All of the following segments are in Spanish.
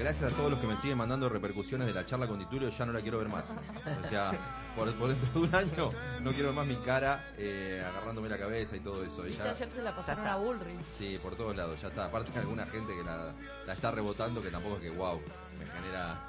gracias a todos los que me siguen mandando repercusiones de la charla con Titulio, ya no la quiero ver más. O sea, por dentro de un año no quiero ver más mi cara agarrándome la cabeza y todo eso. Ya, ayer se la pasaron a Bullrich. Sí, por todos lados, ya está. Aparte hay alguna gente que la está rebotando, que tampoco es que wow, me genera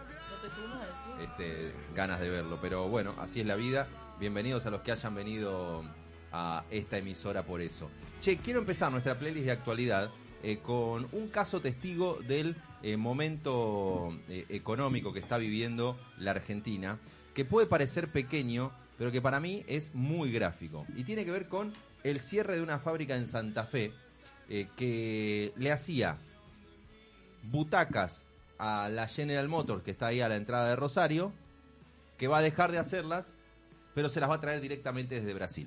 ganas de verlo. Pero bueno, así es la vida. Bienvenidos a los que hayan venido a esta emisora por eso. Che, quiero empezar nuestra playlist de actualidad con un caso testigo del momento económico que está viviendo la Argentina, que puede parecer pequeño, pero que para mí es muy gráfico. Y tiene que ver con el cierre de una fábrica en Santa Fe que le hacía butacas a la General Motors, que está ahí a la entrada de Rosario, que va a dejar de hacerlas, pero se las va a traer directamente desde Brasil.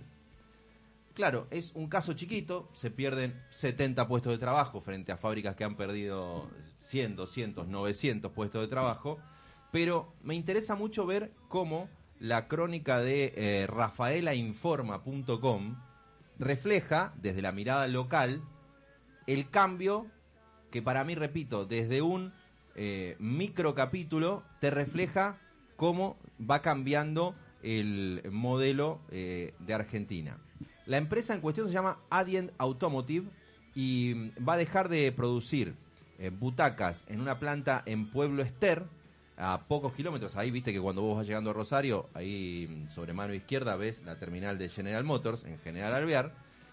Claro, es un caso chiquito, se pierden 70 puestos de trabajo frente a fábricas que han perdido 100, 200, 900 puestos de trabajo, pero me interesa mucho ver cómo la crónica de rafaelainforma.com refleja, desde la mirada local, el cambio que para mí, repito, desde un microcapítulo te refleja cómo va cambiando el modelo de Argentina. La empresa en cuestión se llama Adient Automotive y va a dejar de producir butacas en una planta en Pueblo Ester, a pocos kilómetros. Ahí viste que cuando vos vas llegando a Rosario, ahí sobre mano izquierda ves la terminal de General Motors en General Alvear.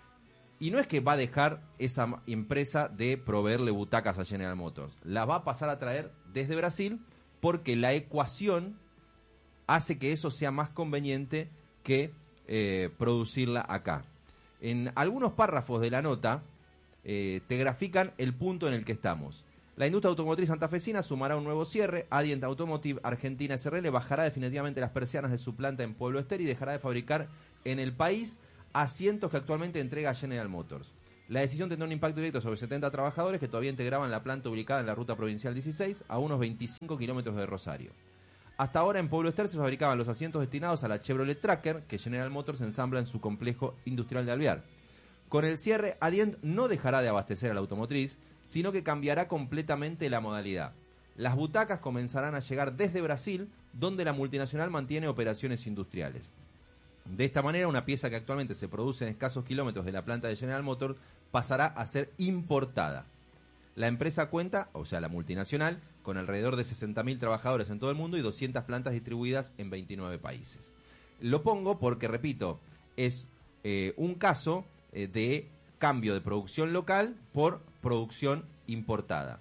Y no es que va a dejar esa empresa de proveerle butacas a General Motors. La va a pasar a traer desde Brasil porque la ecuación hace que eso sea más conveniente que producirla acá. En algunos párrafos de la nota te grafican el punto en el que estamos. La industria automotriz santafesina sumará un nuevo cierre. Adient Automotive Argentina SRL bajará definitivamente las persianas de su planta en Pueblo Ester y dejará de fabricar en el país asientos que actualmente entrega General Motors. La decisión tendrá un impacto directo sobre 70 trabajadores que todavía integraban la planta ubicada en la ruta provincial 16 a unos 25 kilómetros de Rosario. Hasta ahora en Pueblo Ester se fabricaban los asientos destinados a la Chevrolet Tracker que General Motors ensambla en su complejo industrial de Alvear. Con el cierre, Adient no dejará de abastecer a la automotriz, sino que cambiará completamente la modalidad. Las butacas comenzarán a llegar desde Brasil, donde la multinacional mantiene operaciones industriales. De esta manera, una pieza que actualmente se produce en escasos kilómetros de la planta de General Motors pasará a ser importada. La empresa cuenta, o sea la multinacional, con alrededor de 60.000 trabajadores en todo el mundo y 200 plantas distribuidas en 29 países. Lo pongo porque, repito, es un caso de cambio de producción local por producción importada.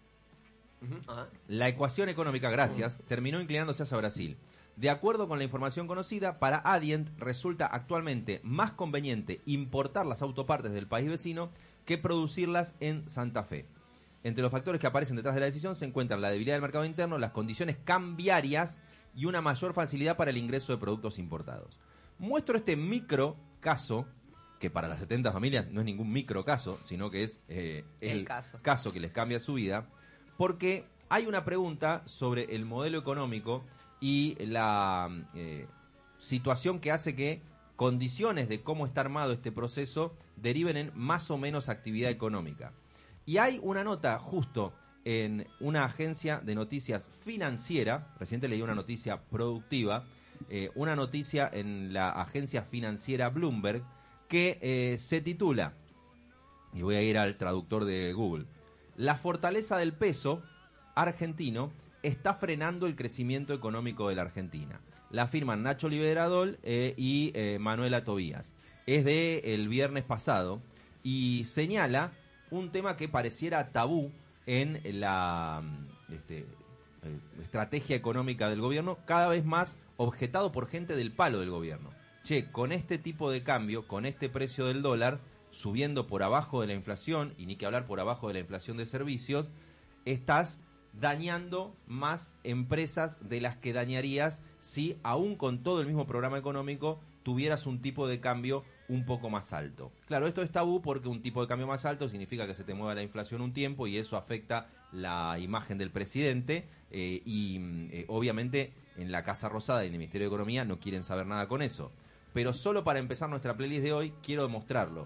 La ecuación económica, gracias, terminó inclinándose hacia Brasil. De acuerdo con la información conocida, para Adient resulta actualmente más conveniente importar las autopartes del país vecino que producirlas en Santa Fe. Entre los factores que aparecen detrás de la decisión se encuentran la debilidad del mercado interno, las condiciones cambiarias y una mayor facilidad para el ingreso de productos importados. Muestro este micro caso, que para las 70 familias no es ningún micro caso, sino que es el caso que les cambia su vida, porque hay una pregunta sobre el modelo económico y la situación que hace que condiciones de cómo está armado este proceso deriven en más o menos actividad económica. Y hay una nota justo en una agencia de noticias financiera, reciente leí una noticia productiva, una noticia en la agencia financiera Bloomberg que se titula, y voy a ir al traductor de Google, la fortaleza del peso argentino está frenando el crecimiento económico de la Argentina. La firman Nacho Liberadol y Manuela Tobías. Es de el viernes pasado y señala un tema que pareciera tabú en la estrategia económica del gobierno, cada vez más objetado por gente del palo del gobierno. Che, con este tipo de cambio, con este precio del dólar subiendo por abajo de la inflación, y ni que hablar por abajo de la inflación de servicios, estás dañando más empresas de las que dañarías si, aún con todo el mismo programa económico, tuvieras un tipo de cambio un poco más alto. Claro, esto es tabú porque un tipo de cambio más alto significa que se te mueva la inflación un tiempo y eso afecta la imagen del presidente obviamente en la Casa Rosada y en el Ministerio de Economía no quieren saber nada con eso. Pero solo para empezar nuestra playlist de hoy quiero demostrarlo.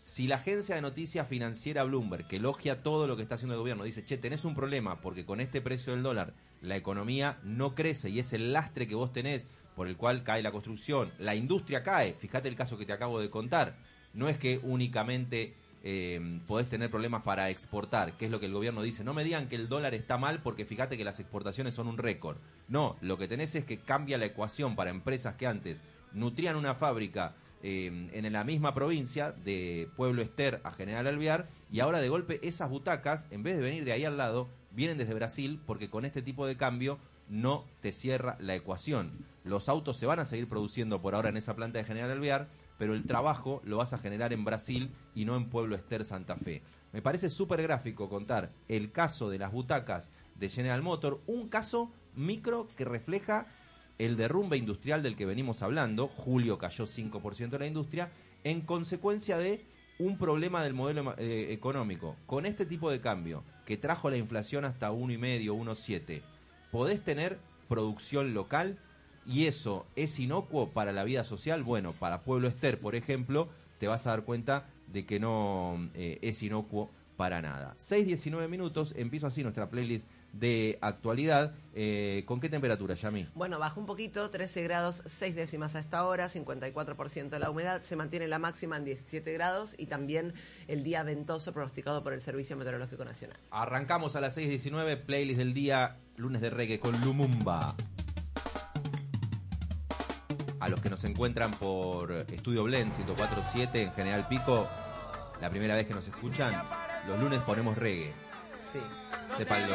Si la agencia de noticias financiera Bloomberg, que elogia todo lo que está haciendo el gobierno, dice, che, tenés un problema porque con este precio del dólar la economía no crece y es el lastre que vos tenés por el cual cae la construcción, la industria cae, fíjate el caso que te acabo de contar, no es que únicamente podés tener problemas para exportar, que es lo que el gobierno dice, no me digan que el dólar está mal porque fíjate que las exportaciones son un récord. No, lo que tenés es que cambia la ecuación para empresas que antes nutrían una fábrica en la misma provincia, de Pueblo Ester a General Alvear, y ahora de golpe esas butacas, en vez de venir de ahí al lado, vienen desde Brasil, porque con este tipo de cambio no te cierra la ecuación. Los autos se van a seguir produciendo por ahora en esa planta de General Alvear, pero el trabajo lo vas a generar en Brasil y no en Pueblo Ester, Santa Fe. Me parece súper gráfico contar el caso de las butacas de General Motor, un caso micro que refleja el derrumbe industrial del que venimos hablando. Julio cayó 5% de la industria en consecuencia de un problema del modelo económico. Con este tipo de cambio que trajo la inflación hasta 1,5, 1,7, podés tener producción local y eso es inocuo para la vida social. Bueno, para Pueblo Ester, por ejemplo, te vas a dar cuenta de que no es inocuo para nada. 6:19 minutos, empiezo así nuestra playlist de actualidad. ¿Con qué temperatura, Yami? Bueno, bajó un poquito, 13 grados 6 décimas a esta hora, 54% de la humedad, se mantiene la máxima en 17 grados y también el día ventoso pronosticado por el Servicio Meteorológico Nacional. Arrancamos a las 6:19, playlist del día, lunes de reggae con Lumumba. A los que nos encuentran por Estudio Blend 104.7 en General Pico, la primera vez que nos escuchan, los lunes ponemos reggae. Sí. Sépanlo.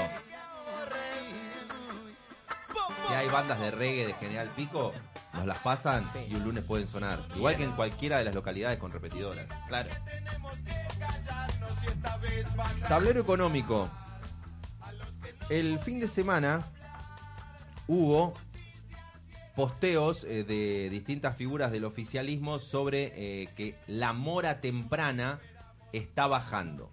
Si hay bandas de reggae de General Pico, nos las pasan y un lunes pueden sonar. Igual que en cualquiera de las localidades con repetidoras. Claro. Tablero económico. El fin de semana hubo posteos de distintas figuras del oficialismo sobre que la mora temprana está bajando.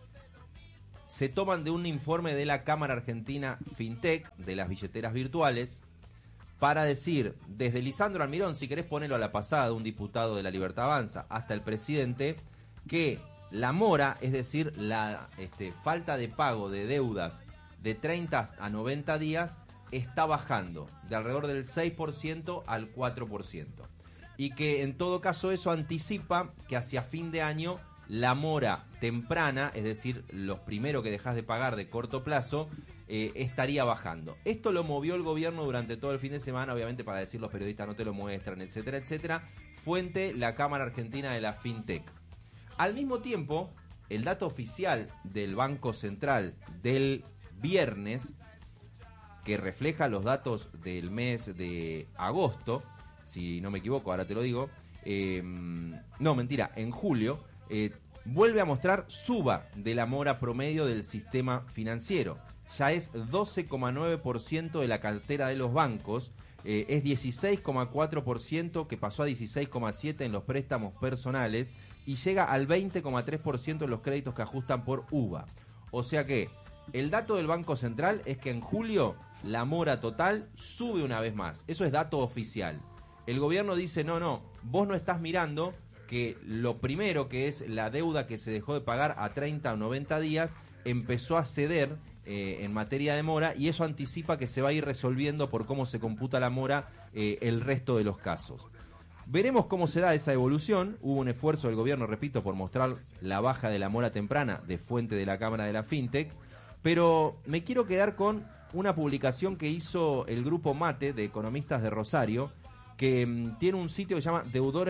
Se toman de un informe de la Cámara Argentina FinTech, de las billeteras virtuales, para decir, desde Lisandro Almirón, si querés ponerlo a la pasada, un diputado de La Libertad Avanza, hasta el presidente, que la mora, es decir, la falta de pago de deudas de 30 a 90 días, está bajando de alrededor del 6% al 4%. Y que en todo caso eso anticipa que hacia fin de año la mora temprana, es decir, los primeros que dejás de pagar de corto plazo, estaría bajando. Esto lo movió el gobierno durante todo el fin de semana, obviamente para decir los periodistas no te lo muestran, etcétera, etcétera. Fuente, la Cámara Argentina de la FinTech. Al mismo tiempo, el dato oficial del Banco Central del viernes, que refleja los datos del mes de agosto, si no me equivoco, ahora te lo digo, no, mentira, en julio, vuelve a mostrar suba de la mora promedio del sistema financiero. Ya es 12,9% de la cartera de los bancos, es 16,4% que pasó a 16,7% en los préstamos personales y llega al 20,3% en los créditos que ajustan por UVA. O sea que el dato del Banco Central es que en julio la mora total sube una vez más. Eso es dato oficial. El gobierno dice, no, vos no estás mirando que lo primero, que es la deuda que se dejó de pagar a 30 o 90 días, empezó a ceder en materia de mora, y eso anticipa que se va a ir resolviendo por cómo se computa la mora el resto de los casos. Veremos cómo se da esa evolución. Hubo un esfuerzo del gobierno, repito, por mostrar la baja de la mora temprana, de fuente de la Cámara de la FinTech, pero me quiero quedar con una publicación que hizo el grupo Mate de economistas de Rosario, que tiene un sitio que se llama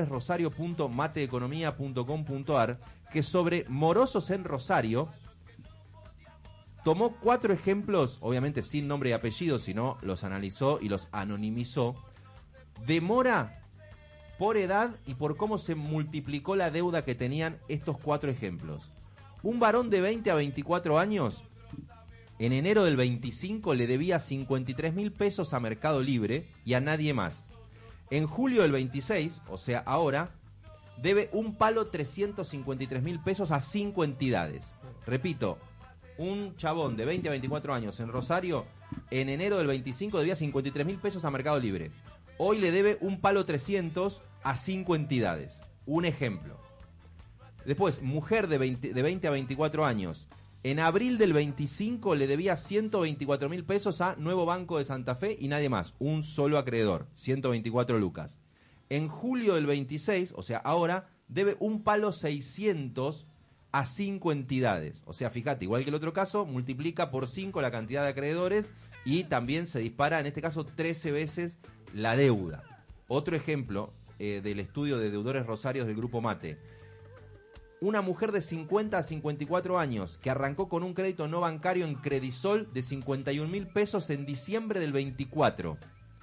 deudoresrosario.mateeconomia.com.ar, que sobre morosos en Rosario tomó 4 ejemplos, obviamente sin nombre y apellido, sino los analizó y los anonimizó, de mora por edad y por cómo se multiplicó la deuda que tenían estos 4 ejemplos. Un varón de 20 a 24 años, en enero del 25 le debía 53.000 pesos a Mercado Libre y a nadie más. En julio del 26, o sea ahora, debe un palo 353.000 pesos a 5 entidades. Repito, un chabón de 20 a 24 años en Rosario, en enero del 25 debía 53.000 pesos a Mercado Libre. Hoy le debe un palo 300 a 5 entidades. Un ejemplo. Después, mujer de 20 a 24 años. En abril del 25 le debía 124.000 pesos a Nuevo Banco de Santa Fe y nadie más. Un solo acreedor, 124 lucas. En julio del 26, o sea, ahora, debe un palo 600 a 5 entidades. O sea, fíjate, igual que el otro caso, multiplica por 5 la cantidad de acreedores y también se dispara, en este caso, 13 veces la deuda. Otro ejemplo del estudio de deudores rosarios del Grupo Mate. Una mujer de 50 a 54 años que arrancó con un crédito no bancario en Credisol de 51.000 pesos en diciembre del 24.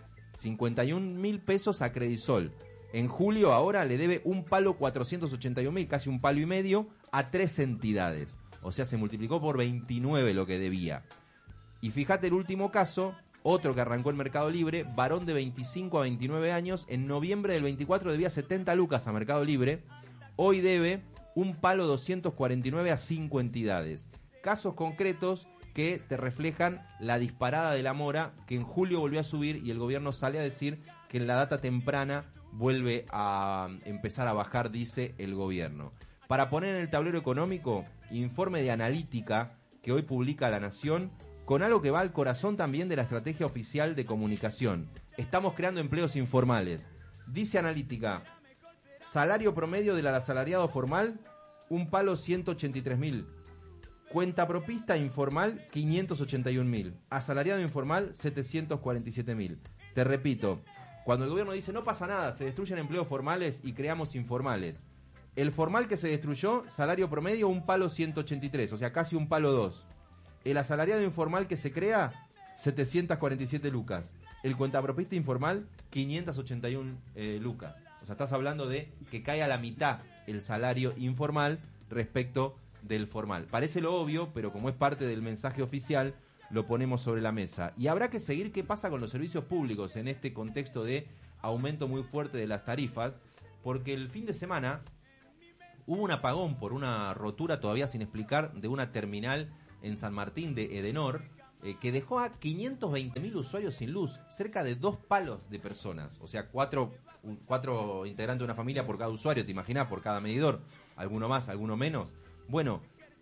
51.000 pesos a Credisol. En julio ahora le debe un palo 481.000, casi un palo y medio, a 3 entidades. O sea, se multiplicó por 29 lo que debía. Y fíjate el último caso, otro que arrancó en Mercado Libre, varón de 25 a 29 años, en noviembre del 24 debía 70 lucas a Mercado Libre, hoy debe un palo 249 a 5 entidades. Casos concretos que te reflejan la disparada de la mora, que en julio volvió a subir y el gobierno sale a decir que en la data temprana vuelve a empezar a bajar, dice el gobierno. Para poner en el tablero económico, informe de Analítica que hoy publica La Nación, con algo que va al corazón también de la estrategia oficial de comunicación. Estamos creando empleos informales. Dice Analítica, salario promedio del asalariado formal, un palo 183.000. Cuenta propista informal, 581.000. Asalariado informal, 747.000. Te repito, cuando el gobierno dice no pasa nada, se destruyen empleos formales y creamos informales. El formal que se destruyó, salario promedio, un palo 183, o sea, casi un palo 2. El asalariado informal que se crea, 747 lucas. El cuentapropista informal, 581 lucas. O sea, estás hablando de que cae a la mitad el salario informal respecto del formal. Parece lo obvio, pero como es parte del mensaje oficial, lo ponemos sobre la mesa. Y habrá que seguir qué pasa con los servicios públicos en este contexto de aumento muy fuerte de las tarifas, porque el fin de semana hubo un apagón por una rotura todavía sin explicar de una terminal en San Martín de Edenor, que dejó a 520.000 usuarios sin luz, cerca de 2 palos de personas, o sea, cuatro integrantes de una familia por cada usuario, te imaginas, por cada medidor, alguno más, alguno menos. Bueno,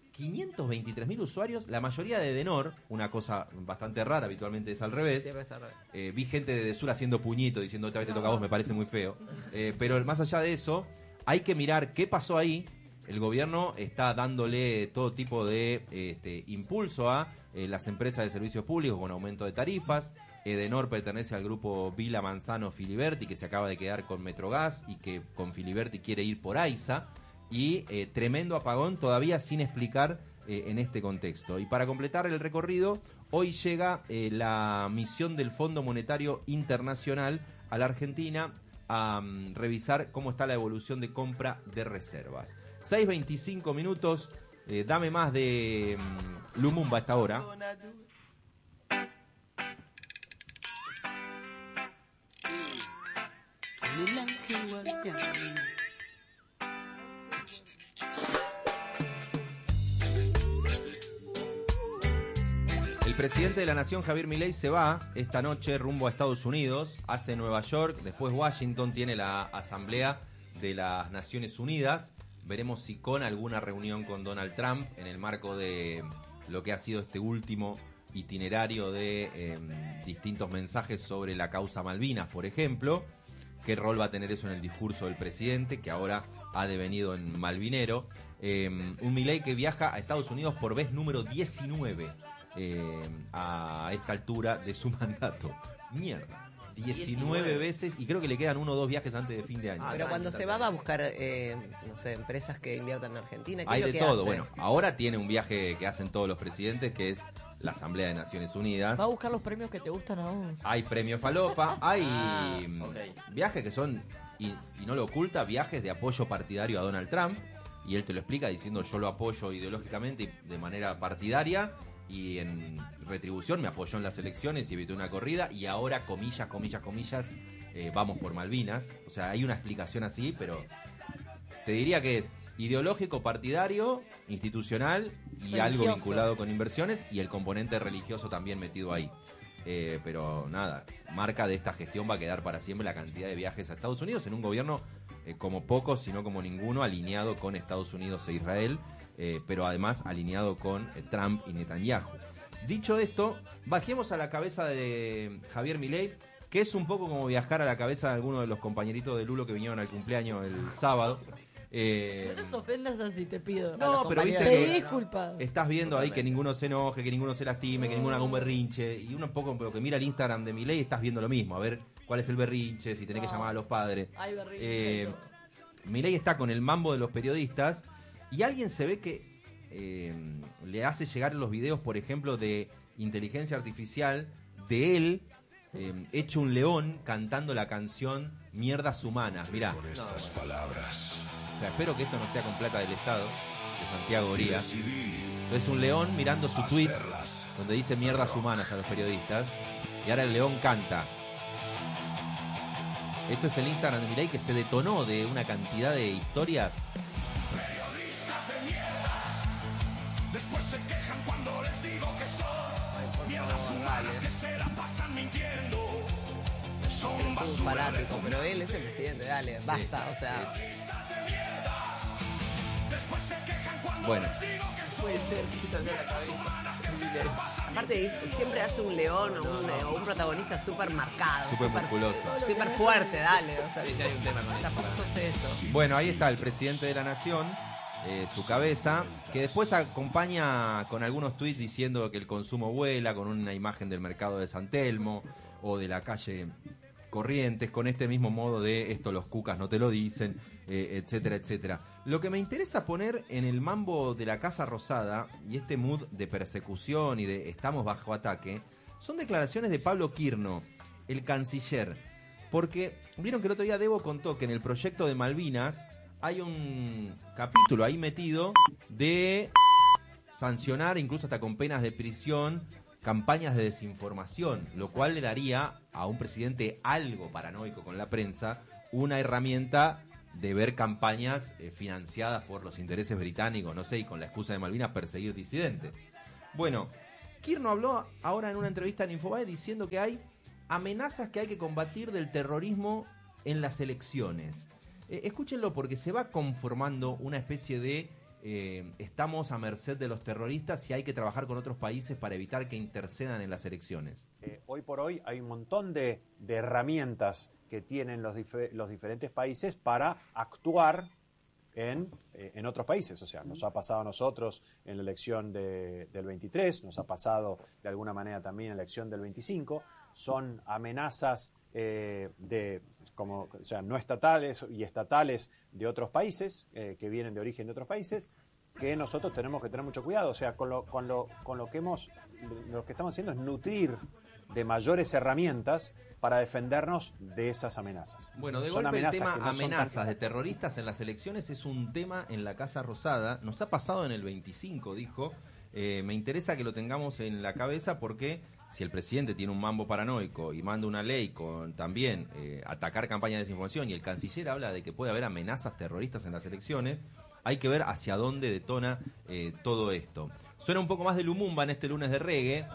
523.000 usuarios, la mayoría de Edenor, una cosa bastante rara, habitualmente es al revés. Siempre es al revés. Vi gente de Sur haciendo puñito, diciendo otra vez te toca a vos, me parece muy feo. Pero más allá de eso, hay que mirar qué pasó ahí. El gobierno está dándole todo tipo de impulso a las empresas de servicios públicos con aumento de tarifas. Edenor pertenece al grupo Vila Manzano Filiberti, que se acaba de quedar con Metrogas y que con Filiberti quiere ir por AISA. Y tremendo apagón todavía sin explicar en este contexto. Y para completar el recorrido, hoy llega la misión del Fondo Monetario Internacional a la Argentina a revisar cómo está la evolución de compra de reservas. 6:25 minutos, dame más de Lumumba a esta hora. El presidente de la Nación, Javier Milei, se va esta noche rumbo a Estados Unidos, hace Nueva York, después Washington, tiene la Asamblea de las Naciones Unidas. Veremos si con alguna reunión con Donald Trump en el marco de lo que ha sido este último itinerario de distintos mensajes sobre la causa Malvinas, por ejemplo. ¿Qué rol va a tener eso en el discurso del presidente, que ahora ha devenido en malvinero? Un Milei que viaja a Estados Unidos por vez número 19 a esta altura de su mandato. Mierda. 19 veces, y creo que le quedan 1 o 2 viajes antes de fin de año. Pero cuando se va a buscar, no sé, empresas que inviertan en Argentina. ¿Qué hay es lo de que todo. hace? Bueno, ahora tiene un viaje que hacen todos los presidentes, que es la Asamblea de Naciones Unidas. Va a buscar los premios que te gustan a vos. Hay premio Falopa, hay viajes que son, y no lo oculta, viajes de apoyo partidario a Donald Trump, y él te lo explica diciendo yo lo apoyo ideológicamente y de manera partidaria, y en retribución me apoyó en las elecciones y evitó una corrida, y ahora, comillas, vamos por Malvinas. O sea, hay una explicación así, pero te diría que es ideológico, partidario, institucional y religioso, algo vinculado con inversiones, y el componente religioso también metido ahí. Pero nada, marca de esta gestión va a quedar para siempre la cantidad de viajes a Estados Unidos en un gobierno como pocos, sino como ninguno, alineado con Estados Unidos e Israel, pero además alineado con Trump y Netanyahu. Dicho esto, bajemos a la cabeza de Javier Milei, que es un poco como viajar a la cabeza de algunos de los compañeritos de Lulo que vinieron al cumpleaños el sábado. No nos ofendas así, te pido. No, pero viste Pedí que disculpas. estás viendo ahí que ninguno se enoje, que ninguno se lastime, que ninguno haga un berrinche. Y uno un poco lo que mira el Instagram de Milei, estás viendo lo mismo. A ver cuál es el berrinche, si tenés que llamar a los padres. Hay berrinche. Milei está con el mambo de los periodistas y alguien se ve que le hace llegar los videos, por ejemplo, de inteligencia artificial de él hecho un león cantando la canción Mierdas Humanas. Mirá. Con estas palabras. O sea, espero que esto no sea con plata del Estado, de Santiago Goría. Entonces un león mirando su tweet donde dice mierdas humanas a los periodistas y ahora el león canta. Esto es el Instagram de Milei, que se detonó de una cantidad de historias. Periodistas de mierdas. Después se quejan cuando les digo que son mierdas humanas que se la pasan mintiendo. Son Es un basura. fanático, pero él es el presidente, dale, basta, o sea. Después se quejan cuando Bueno, les digo que son Puede ser, quítate la cabeza. Aparte, siempre hace un león o un protagonista súper marcado. súper musculoso. Súper fuerte, dale. O sea, Sí, sí, hay un tema con eso. tampoco sos eso. Bueno, ahí está el presidente de la nación, su cabeza, que después acompaña con algunos tuits diciendo que el consumo vuela, con una imagen del mercado de San Telmo o de la calle Corrientes, con este mismo modo de esto los cucas no te lo dicen, etcétera, etcétera. Lo que me interesa poner en el mambo de la Casa Rosada y este mood de persecución y de estamos bajo ataque, son declaraciones de Pablo Quirno, el canciller. Porque vieron que el otro día Debo contó que en el proyecto de Malvinas hay un capítulo ahí metido de sancionar, incluso hasta con penas de prisión, campañas de desinformación, lo cual le daría a un presidente algo paranoico con la prensa una herramienta de ver campañas financiadas por los intereses británicos, no sé, y con la excusa de Malvinas perseguir disidentes. Bueno, Quirno habló ahora en una entrevista en Infobae diciendo que hay amenazas que hay que combatir del terrorismo en las elecciones. Escúchenlo porque se va conformando una especie de estamos a merced de los terroristas y hay que trabajar con otros países para evitar que intercedan en las elecciones. Hoy por hoy hay un montón de herramientas que tienen los diferentes países para actuar en otros países. O sea, nos ha pasado a nosotros en la elección del 23, nos ha pasado de alguna manera también en la elección del 25. Son amenazas no estatales y estatales de otros países, que vienen de origen de otros países, que nosotros tenemos que tener mucho cuidado. O sea, lo que estamos haciendo es nutrir de mayores herramientas para defendernos de esas amenazas. Bueno, de Son golpe el amenazas tema que no son amenazas tan- de terroristas en las elecciones es un tema en la Casa Rosada. Nos ha pasado en el 25, dijo. Me interesa que lo tengamos en la cabeza porque si el presidente tiene un mambo paranoico y manda una ley con también atacar campañas de desinformación y el canciller habla de que puede haber amenazas terroristas en las elecciones, hay que ver hacia dónde detona todo esto. Suena un poco más de Lumumba en este lunes de reggae.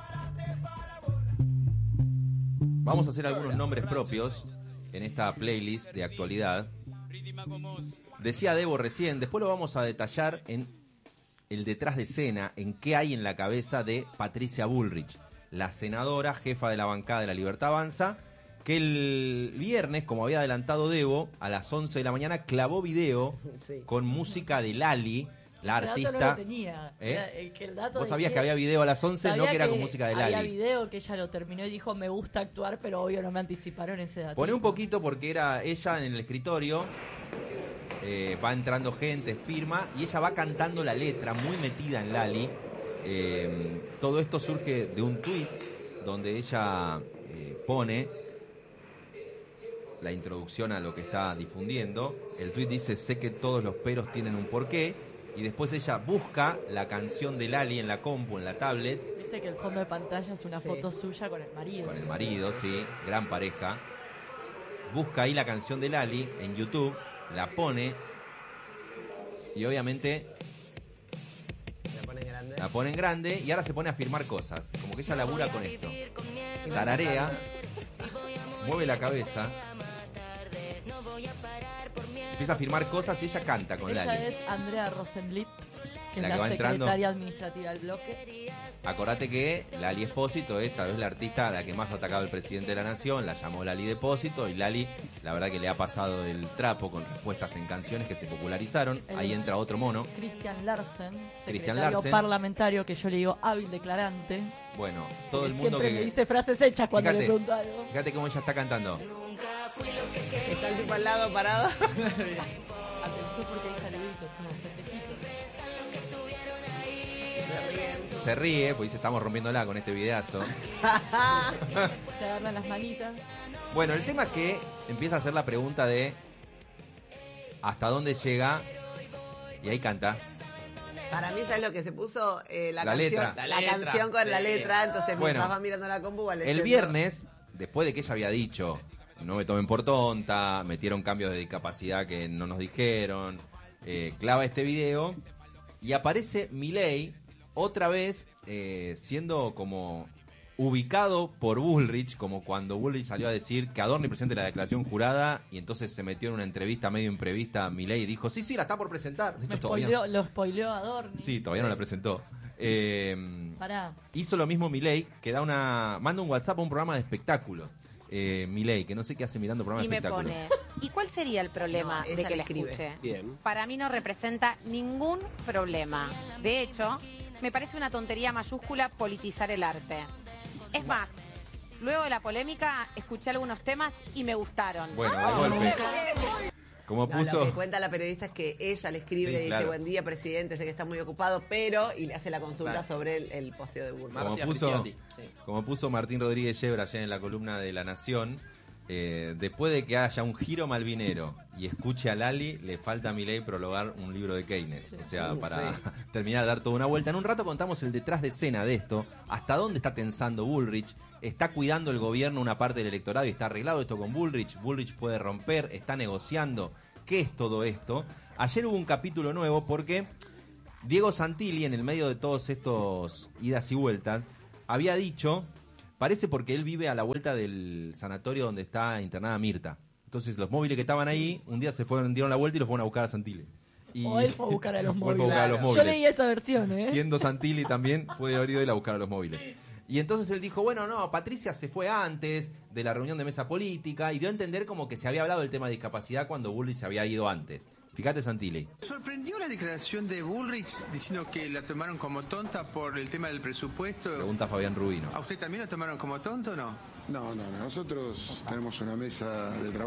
Vamos a hacer algunos nombres propios en esta playlist de actualidad. Decía Debo recién, después lo vamos a detallar en el detrás de escena, en qué hay en la cabeza de Patricia Bullrich, la senadora, jefa de la bancada de La Libertad Avanza, que el viernes, como había adelantado Debo, a las 11 de la mañana clavó video Sí. con música de Lali, la El dato artista. no lo tenía. ¿Eh? Era que el dato Vos de sabías que había video a las 11, no sabía que era con música de Había Lali. video que ella lo terminó y dijo me gusta actuar, pero obvio no me anticiparon ese dato. Poné un poquito porque era ella en el escritorio, va entrando gente, firma, y ella va cantando la letra, muy metida en Lali. Todo esto surge de un tuit donde ella pone la introducción a lo que está difundiendo. El tuit dice, sé que todos los peros tienen un porqué, y después ella busca la canción de Lali en la compu, en la tablet, Viste que el fondo de pantalla es una Sí. foto suya con el marido. con el marido, sí, gran pareja. Busca ahí la canción de Lali en YouTube, la pone y obviamente Se pone grande. la pone en grande y ahora se pone a firmar cosas, como que ella labura con esto. Tararea, mueve la cabeza empieza a firmar cosas y ella canta con Ella Lali. es Andrea Rosenblit, que La es que la va entrando. secretaria administrativa del bloque. Acordate que Lali Espósito es tal vez la artista a la que más ha atacado el presidente de la nación, la llamó Lali Depósito y Lali, la verdad que le ha pasado el trapo con respuestas en canciones que se popularizaron. Ahí entra otro mono. Christian Larsen, Christian secretario Larsen. parlamentario, que yo le digo hábil declarante. Bueno, todo el que mundo siempre que... me dice frases hechas cuando Fíjate. le pregunto algo. Fíjate cómo ella está cantando. Está el tipo al lado parado. Atención porque hay saluditos, como festejitos. Se ríen. Se ríe, pues dice, estamos rompiéndola con este videazo. Se agarran las manitas. Bueno, el tema es que empieza a hacer la pregunta de hasta dónde llega, y ahí canta. Para mí, ¿sabes lo que se puso? La La canción, letra. la canción con la Sí. letra. Entonces, Bueno, mientras va mirando la compu, va El leyendo. viernes, después de que ella había dicho, no me tomen por tonta, metieron cambios de discapacidad que no nos dijeron, clava este video y aparece Milei otra vez siendo como ubicado por Bullrich, como cuando Bullrich salió a decir que Adorni presente la declaración jurada y entonces se metió en una entrevista medio imprevista a Milei y dijo, sí, la está por presentar. De hecho, Lo spoileó Adorni. Sí, todavía no la presentó. Pará. Hizo lo mismo Milei, que manda un WhatsApp a un programa de espectáculo. Milei, que no sé qué hace mirando programas Y de me espectáculo. pone, ¿y cuál sería el problema No, ella de que le la escribe. escuche? Bien. Para mí no representa ningún problema. De hecho, me parece una tontería mayúscula politizar el arte. Es más, luego de la polémica, escuché algunos temas y me gustaron. Bueno, de golpe. Como No, puso... lo que cuenta la periodista es que ella le escribe, Sí, le dice, claro. buen día, presidente, sé que está muy ocupado, pero... Y le hace la consulta Claro. sobre el posteo de Bullrich. Como Marcia puso, Ricciotti, sí. como puso Martín Rodríguez Yebra ayer en la columna de La Nación, después de que haya un giro malvinero y escuche a Lali, le falta a Milei prologar un libro de Keynes. O sea, para terminar de dar toda una vuelta. En un rato contamos el detrás de escena de esto, hasta dónde está tensando Bullrich, está cuidando el gobierno una parte del electorado y está arreglado esto con Bullrich, Bullrich puede romper, está negociando. ¿Qué es todo esto? Ayer hubo un capítulo nuevo porque Diego Santilli, en el medio de todos estos idas y vueltas, había dicho, parece porque él vive a la vuelta del sanatorio donde está internada Mirta. Entonces los móviles que estaban ahí, un día dieron la vuelta y los fueron a buscar a Santilli. Y O él fue a buscar a los o él fue a móviles. buscar a los Yo móviles. leí esa versión, ¿eh? Siendo Santilli también, puede haber ido él a buscar a los móviles. Y entonces él dijo, bueno, no, Patricia se fue antes de la reunión de mesa política y dio a entender como que se había hablado del tema de discapacidad cuando Bullrich se había ido antes. Fíjate, Santilli. ¿Sorprendió la declaración de Bullrich diciendo que la tomaron como tonta por el tema del presupuesto? Pregunta Fabián Rubino. ¿A usted también la tomaron como tonto o no? No, nosotros tenemos una mesa de trabajo